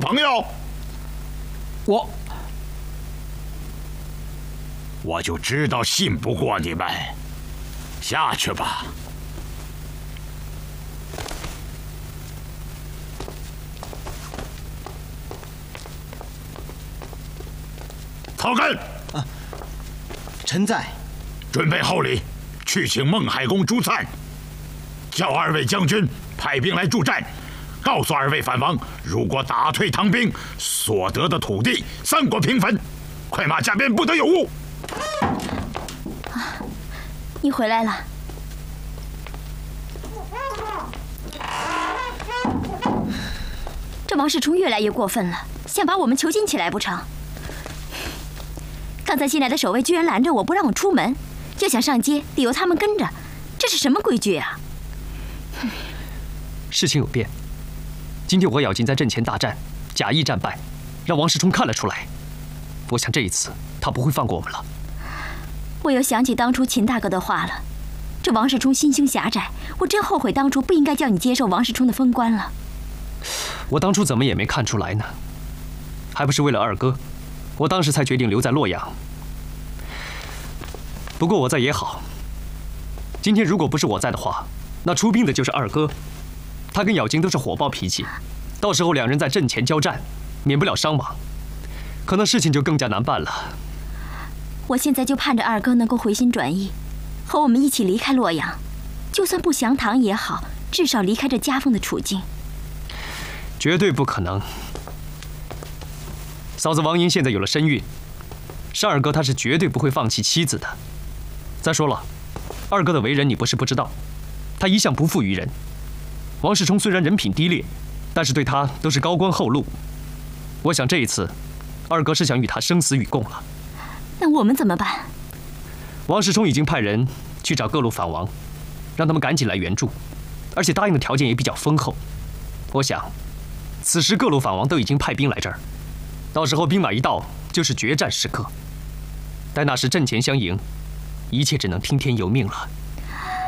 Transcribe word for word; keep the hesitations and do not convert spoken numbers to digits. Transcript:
朋友？ 我我就知道信不过你们，下去吧。草根， 啊，臣在。 准备厚礼，去请孟海公朱粲，叫二位将军派兵来助战。告诉二位反王，如果打退唐兵，所得的土地三国平分，快马加鞭，不得有误。 啊，你回来了。这王世充越来越过分了，想把我们囚禁起来不成？刚才进来的守卫居然拦着我，不让我出门，要想上街，得由他们跟着，这是什么规矩啊？ 事情有变。今天我和咬金在阵前大战，假意战败，让王世充看了出来。我想这一次他不会放过我们了。 我又想起当初秦大哥的话了，这王世充心胸狭窄，我真后悔当初不应该叫你接受王世充的封官了。 我当初怎么也没看出来呢？还不是为了二哥，我当时才决定留在洛阳。不过我在也好。今天如果不是我在的话，那出兵的就是二哥。他跟咬金都是火爆脾气，到时候两人在阵前交战，免不了伤亡，可能事情就更加难办了。 我现在就盼着二哥能够回心转意，和我们一起离开洛阳，就算不降唐也好，至少离开这夹缝的处境。 绝对不可能。嫂子王英现在有了身孕，是二哥他是绝对不会放弃妻子的。再说了，二哥的为人你不是不知道，他一向不负于人。王世充虽然人品低劣，但是对他都是高官厚禄。我想这一次，二哥是想与他生死与共了。 那我们怎么办？ 王世充已经派人去找各路反王，让他们赶紧来援助，而且答应的条件也比较丰厚。我想，此时各路反王都已经派兵来这儿，到时候兵马一到，就是决战时刻。待那时阵前相迎，一切只能听天由命了。